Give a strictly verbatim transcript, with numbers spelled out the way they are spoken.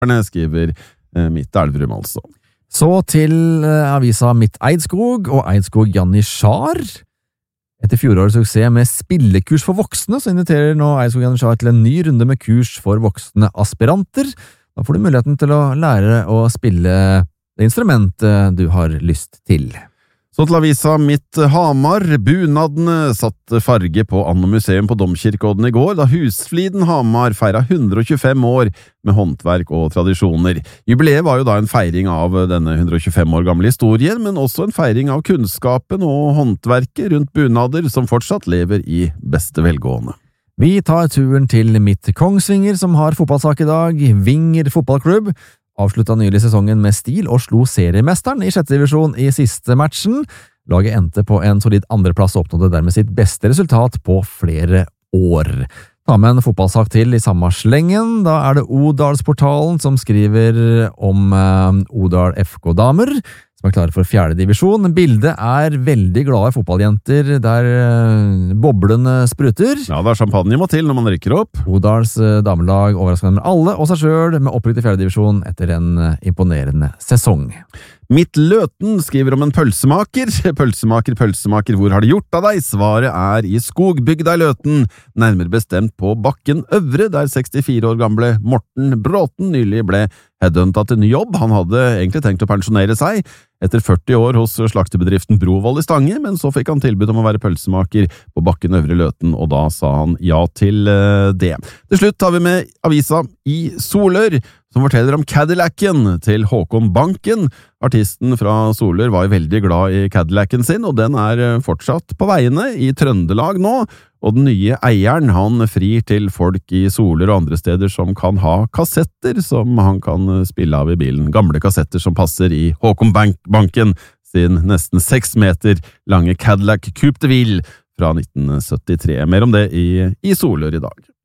skriver eh, Mitt Elverum altså. Så til eh, avisa Mitt Eidskog og Eidskog Janitsjar. Etter fjorårets suksess med spillekurs for voksne, så inviterer nå Eidskog Janitsjar til en ny runde med kurs for voksne aspiranter. Da får du muligheten til å lære å spille det instrumentet du har lyst til. Så til avisa Mitt Hamar. Bunadene satt farge på Anno Museum på Domkirkeodden i går, da Husfliden Hamar feiret hundre og tjuefem år med håndverk og tradisjoner. Jubileet var jo da en feiring av denne hundre og tjuefem år gamle historien, men også en feiring av kunnskapen og håndverket rundt bunader som fortsatt lever i beste velgående. Vi tar turen til Mitt Kongsvinger, som har fotballsak i dag. Vinger fotballklubb avsluttet nylig sesongen med stil og slo seriemesteren i sjette divisjon i siste matchen. Laget endte på en solid andreplass og oppnådde dermed sitt beste resultat på flere år. Ta med en fotballsak til i samme slengen. Da er det Odalsportalen som skriver om eh, Odal F K-damer, som er klare for fjerde divisjon. Bildet er veldig glade fotballjenter der eh, boblene spruter. Ja, da champagne må til når man rykker opp. Odals eh, damelag overrasker med alle og seg selv med opprykk til fjerde divisjon etter en eh, imponerende sesong. Mitt Løten skriver om en pølsemaker. Pølsemaker, pølsemaker, hvor har de gjort av deg? Svaret er i Skogbygda i Løten, nærmere bestemt på Bakken Øvre, der sekstifire år gamle Morten Bråten nylig ble headhunta til ny jobb. Han hadde egentlig tenkt å pensjonere seg etter førti år hos slaktebedriften Brovoll i Stange, men så fikk han tilbud om å være pølsemaker på Bakken Øvre Løten, og da sa han ja til det. Til slutt tar vi med avisa i Solør, som forteller om Cadillacen til Håkon Banken. Artisten fra Solør var veldig glad i Cadillacen sin, og den er fortsatt på veiene i Trøndelag nå, og den nye eieren han frir til folk i Solør og andre steder som kan ha kassetter som han kan spille av i bilen. Gamle kassetter som passer i Håkon Banken sin nesten seks meter lange Cadillac Coupe de Ville fra nitten syttitre. Mer om det i, i Solør i dag.